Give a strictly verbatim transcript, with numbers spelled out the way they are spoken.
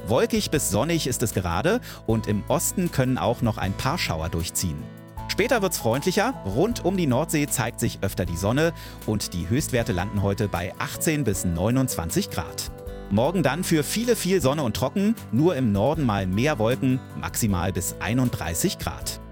Wolkig bis sonnig ist es gerade und im Osten können auch noch ein paar Schauer durchziehen. Später wird's freundlicher, rund um die Nordsee zeigt sich öfter die Sonne und die Höchstwerte landen heute bei achtzehn bis neunundzwanzig Grad. Morgen dann für viele viel Sonne und trocken, nur im Norden mal mehr Wolken, maximal bis einunddreißig Grad.